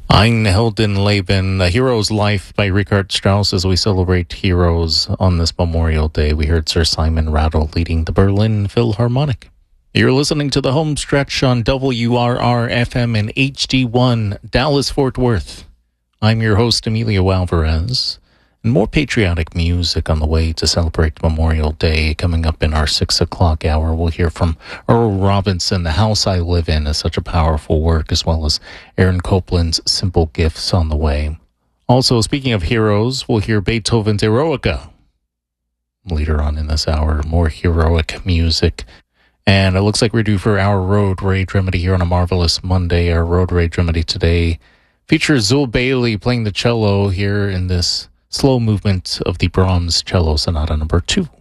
Ein Heldenleben, A Hero's Life by Richard Strauss. As we celebrate heroes on this Memorial Day, we heard Sir Simon Rattle leading the Berlin Philharmonic. You're listening to the home stretch on WRR-FM and HD1, Dallas-Fort Worth. I'm your host, Emilio Alvarez. And more patriotic music on the way to celebrate Memorial Day. Coming up in our 6 o'clock hour, we'll hear from Earl Robinson, The House I Live In is such a powerful work, as well as Aaron Copland's Simple Gifts on the way. Also, speaking of heroes, we'll hear Beethoven's Eroica. Later on in this hour, more heroic music. And it looks like we're due for our Road Rage Remedy here on a Marvelous Monday. Our Road Rage Remedy today features Zul Bailey playing the cello here in this slow movement of the Brahms Cello Sonata number 2.